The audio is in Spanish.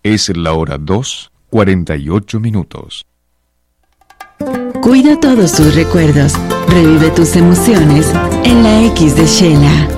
Es la hora 2:48. Cuida todos tus recuerdos. Revive tus emociones en la X de Shela.